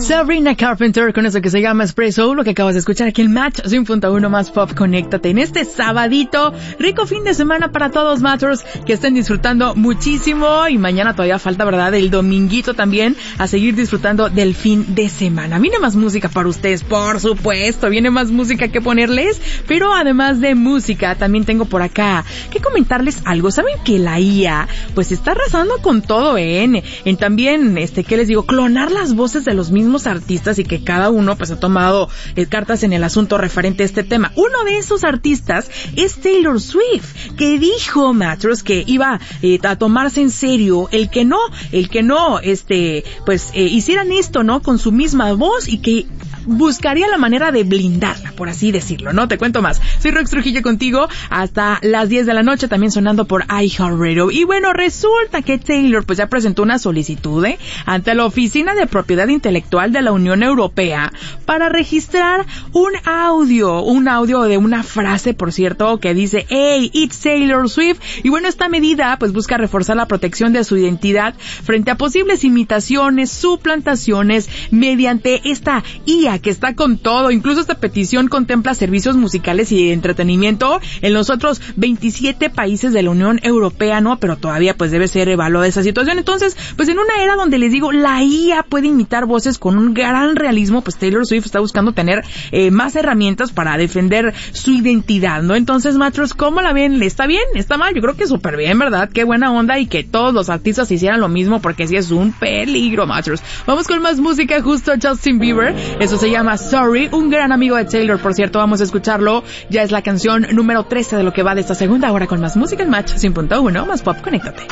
Sabrina Carpenter con eso que se llama Espresso, lo que acabas de escuchar aquí en Match 100.1 más Pop. Conéctate en este sabadito, rico fin de semana para todos, Matters, que estén disfrutando muchísimo, y mañana todavía falta, ¿verdad?, el dominguito también, a seguir disfrutando del fin de semana. Viene más música para ustedes, por supuesto, viene más música que ponerles, pero además de música, también tengo por acá que comentarles algo. ¿Saben que la IA, pues está arrasando con todo, en también, ¿qué les digo?, clonar las voces de los mismos artistas, y que cada uno pues ha tomado cartas en el asunto referente a este tema. Uno de esos artistas es Taylor Swift, que dijo, Matros, que iba a tomarse en serio el que no, hicieran esto, ¿no?, con su misma voz, y que buscaría la manera de blindarla, por así decirlo, ¿no? Te cuento más. Soy Rox Trujillo contigo hasta las 10 de la noche, también sonando por iHeartRadio. Y bueno, resulta que Taylor pues ya presentó una solicitud ante la Oficina de Propiedad Intelectual de la Unión Europea para registrar un audio de una frase, por cierto, que dice "Hey, it's Taylor Swift". Y bueno, esta medida pues busca reforzar la protección de su identidad frente a posibles imitaciones, suplantaciones mediante esta IA que está con todo. Incluso esta petición contempla servicios musicales y de entretenimiento en los otros 27 países de la Unión Europea, ¿no? Pero todavía pues debe ser evaluada esa situación. Entonces, pues en una era donde les digo, la IA puede imitar voces con un gran realismo, pues Taylor Swift está buscando tener más herramientas para defender su identidad, ¿no? Entonces, Matros, ¿cómo la ven? ¿Está bien? ¿Está mal? Yo creo que súper bien, ¿verdad? Qué buena onda, y que todos los artistas hicieran lo mismo, porque sí es un peligro, Matros. Vamos con más música, justo Justin Bieber. Eso se llama Sorry, un gran amigo de Taylor, por cierto. Vamos a escucharlo. Ya es la canción número 13 de lo que va de esta segunda hora con más música en Match 100.1 más Pop. Conéctate.